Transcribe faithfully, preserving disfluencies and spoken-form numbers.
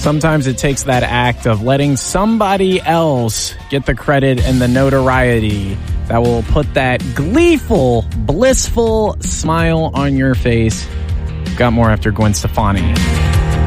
Sometimes it takes that act of letting somebody else get the credit and the notoriety that will put that gleeful, blissful smile on your face. Got more after Gwen Stefani.